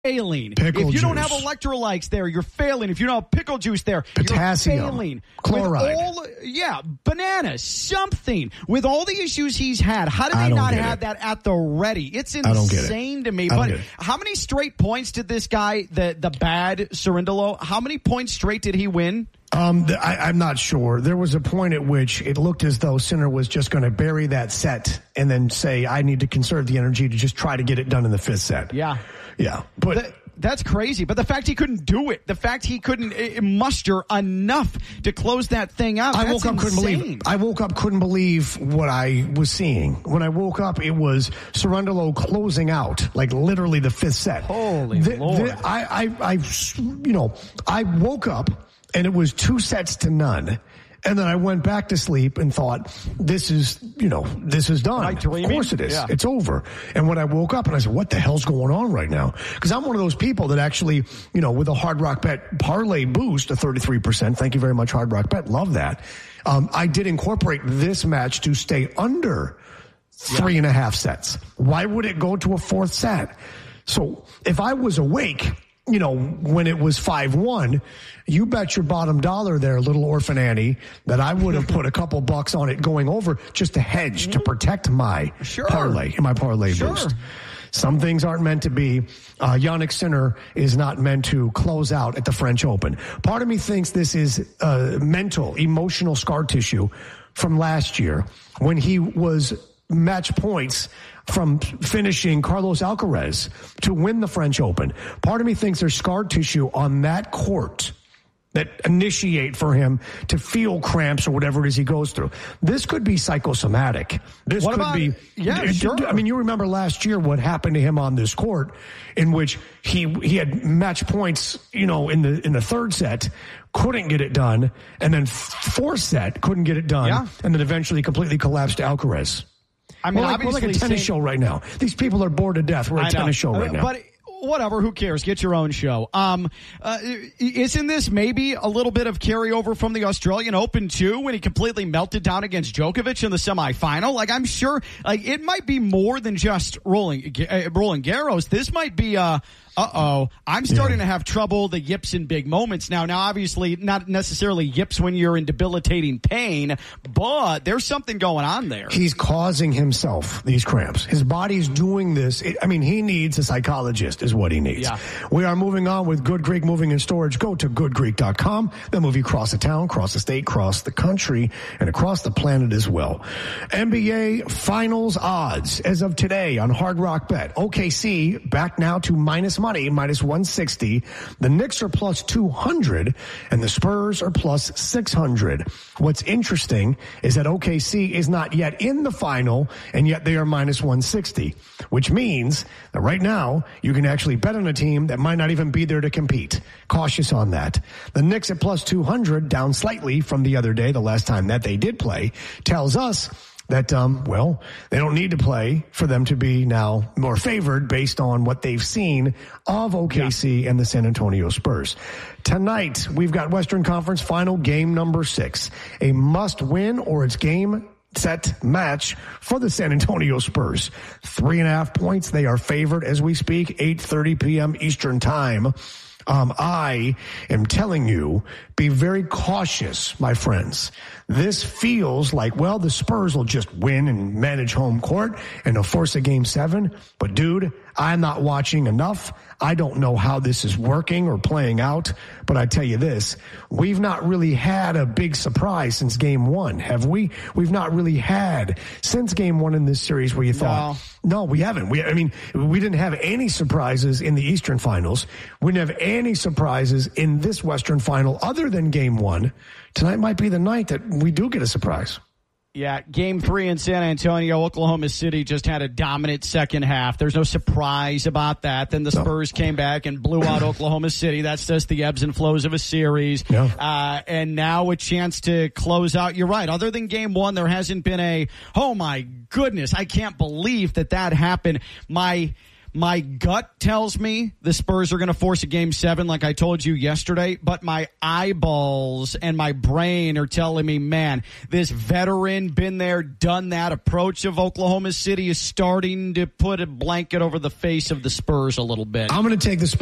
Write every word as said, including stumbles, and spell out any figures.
failing. Pickle if you juice. don't have electrolytes there, you're failing. If you don't have pickle juice there, Potassium, you're failing. chloride. With all, yeah, bananas, something. With all the issues he's had, how did I they don't not get have it. that at the ready? It's I don't get it. insane to me. I don't But get it. how many straight points did this guy, the, the bad Cerundolo, how many points straight did he win? Um, th- I, I'm not sure. There was a point at which it looked as though Sinner was just going to bury that set and then say, I need to conserve the energy to just try to get it done in the fifth set. Yeah. Yeah. But the, that's crazy. But the fact he couldn't do it, the fact he couldn't uh, muster enough to close that thing out, I that's woke up, couldn't insane. believe I woke up, couldn't believe what I was seeing. When I woke up, it was Cerundolo closing out, like literally the fifth set. Holy the, Lord. The, I, I, I, you know, I woke up and it was two sets to none. And then I went back to sleep and thought, this is, you know, this is done. Am I dreaming? Of course it is. Yeah. It's over. And when I woke up and I said, what the hell's going on right now? Because I'm one of those people that actually, you know, with a Hard Rock Bet parlay boost of thirty-three percent. Thank you very much, Hard Rock Bet. Love that. Um, I did incorporate this match to stay under three yeah. and a half sets. Why would it go to a fourth set? So if I was awake, you know, when it was five one, you bet your bottom dollar there, little orphan Annie, that I would have put a couple bucks on it going over just to hedge, mm-hmm. to protect my sure. parlay, my parlay sure. boost. Some things aren't meant to be. Uh, Jannik Sinner is not meant to close out at the French Open. Part of me thinks this is uh, mental, emotional scar tissue from last year when he was match points from finishing Carlos Alcaraz to win the French Open. Part of me thinks there's scar tissue on that court that initiate for him to feel cramps or whatever it is he goes through. This could be psychosomatic. This what could about, be, yeah, it, sure. I mean, you remember last year what happened to him on this court, in which he he had match points, you know, in the in the third set, couldn't get it done, and then fourth set couldn't get it done, yeah. and then eventually completely collapsed to Alcaraz. I mean, we're like, obviously, we're like a tennis same, show right now. These people are bored to death. We're a I tennis know. show right now. But whatever, who cares? Get your own show. Um, uh, isn't this maybe a little bit of carryover from the Australian Open too, when he completely melted down against Djokovic in the semifinal? Like, I'm sure, like, it might be more than just rolling, uh, Roland Garros. This might be, uh, uh-oh, I'm starting yeah. to have trouble, the yips in big moments now. Now, obviously, not necessarily yips when you're in debilitating pain, but there's something going on there. He's causing himself these cramps. His body's doing this. I mean, he needs a psychologist is what he needs. Yeah. We are moving on with Good Greek Moving and Storage. Go to good greek dot com. They'll move you across the town, across the state, across the country, and across the planet as well. N B A Finals odds as of today on Hard Rock Bet. O K C back now to minus money, minus one sixty. The Knicks are plus two hundred, and the Spurs are plus six hundred. What's interesting is that O K C is not yet in the final, and yet they are minus one sixty, which means that right now you can actually bet on a team that might not even be there to compete. Cautious on that. The Knicks at plus two hundred, down slightly from the other day, the last time that they did play, tells us that, um, well, they don't need to play for them to be now more favored based on what they've seen of O K C yeah. and the San Antonio Spurs. Tonight, we've got Western Conference Final Game number six. A must-win or it's game set match for the San Antonio Spurs. Three and a half points. They are favored as we speak, eight thirty p.m. Eastern Time. Um, I am telling you, be very cautious, my friends. This feels like, well, the Spurs will just win and manage home court and they'll force a game seven. But dude, I'm not watching enough. I don't know how this is working or playing out. But I tell you this, we've not really had a big surprise since game one, have we? We've not really had since game one in this series where you thought, no, no we haven't. We, I mean, we didn't have any surprises in the Eastern Finals. We didn't have any surprises in this Western Final other than game one. Tonight might be the night that we do get a surprise. Yeah, game three in San Antonio, Oklahoma City just had a dominant second half. There's no surprise about that. Then the Spurs no. came back and blew out Oklahoma City. That's just the ebbs and flows of a series. Yeah. Uh, and now a chance to close out. You're right. Other than game one, there hasn't been a, oh my goodness, I can't believe that that happened. My... My gut tells me the Spurs are going to force a game seven like I told you yesterday, but my eyeballs and my brain are telling me, man, this veteran, been there, done that approach of Oklahoma City is starting to put a blanket over the face of the Spurs a little bit. I'm going to take the Spurs.